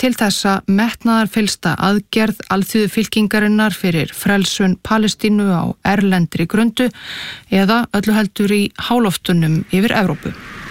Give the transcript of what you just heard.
til þessa metnaðarfyllsta aðgerð alþýðufylkingarinnar fyrir frelsun Palestínu á erlendri grundu eða öllu heldur í háloftunum yfir Evrópu.